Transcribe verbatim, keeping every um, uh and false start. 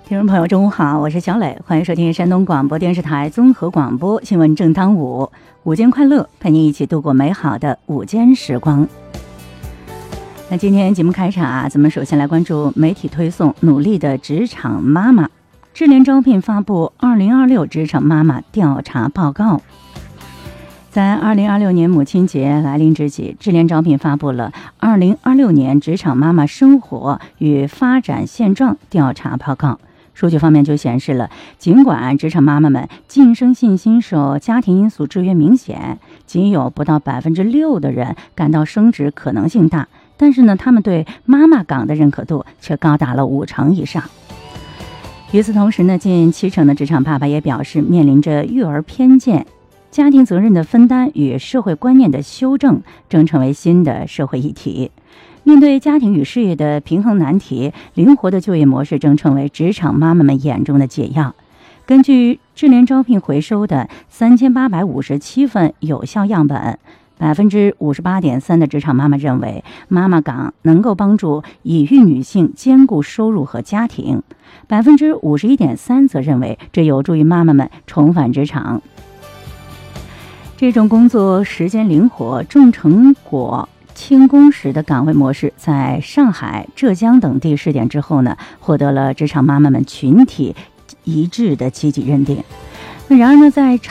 听众朋友，中午好，我是小磊，欢迎收听山东广播电视台综合广播新闻正当午，午间快乐，陪您一起度过美好的午间时光。那今天节目开场啊，咱们首先来关注媒体推送努力的职场妈妈。智联招聘发布二零二六职场妈妈调查报告。在二零二六年母亲节来临之际，智联招聘发布了二零二六年职场妈妈生活与发展现状调查报告。数据方面就显示了，尽管职场妈妈们晋升信心受家庭因素制约明显，仅有不到百分之六的人感到升职可能性大，但是呢，他们对妈妈岗的认可度却高达了五成以上。与此同时呢，近七成的职场爸爸也表示，面临着育儿偏见、家庭责任的分担与社会观念的修正，正成为新的社会议题。面对家庭与事业的平衡难题，灵活的就业模式正成为职场妈妈们眼中的解药。根据智联招聘回收的三千八百五十七份有效样本，百分之五十八点三的职场妈妈认为，妈妈岗能够帮助已育女性兼顾收入和家庭，百分之五十一点三则认为这有助于妈妈们重返职场。这种工作时间灵活、重成果、轻工时的岗位模式，在上海、浙江等地试点之后呢，获得了职场妈妈们群体一致的积极认定。那然而呢，在